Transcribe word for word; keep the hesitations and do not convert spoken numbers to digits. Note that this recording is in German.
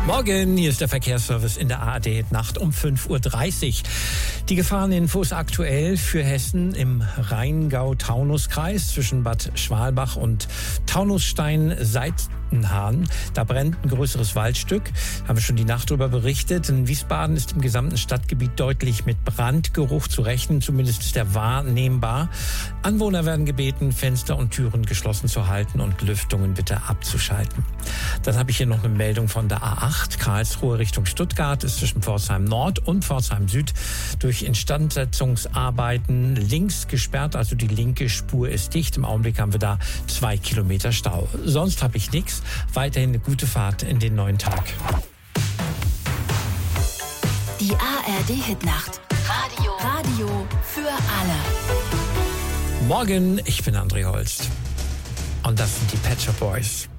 Morgen, hier ist der Verkehrsservice in der A R D-Nacht um fünf Uhr dreißig. Die Gefahreninfos aktuell für Hessen im Rheingau-Taunus-Kreis zwischen Bad Schwalbach und Taunusstein-Seitenhahn. Da brennt ein größeres Waldstück. Haben wir schon die Nacht darüber berichtet. In Wiesbaden ist im gesamten Stadtgebiet deutlich mit Brandgeruch zu rechnen. Zumindest ist der wahrnehmbar. Anwohner werden gebeten, Fenster und Türen geschlossen zu halten und Lüftungen bitte abzuschalten. Dann habe ich hier noch eine Meldung von der A acht. Karlsruhe Richtung Stuttgart ist zwischen Pforzheim Nord und Pforzheim Süd durch Instandsetzungsarbeiten links gesperrt. Also die linke Spur ist dicht. Im Augenblick haben wir da zwei Kilometer Stau. Sonst habe ich nichts. Weiterhin eine gute Fahrt in den neuen Tag. Die A R D-Hitnacht. Radio. Radio für alle. Morgen, ich bin André Holst. Und das sind die Pet Shop Boys.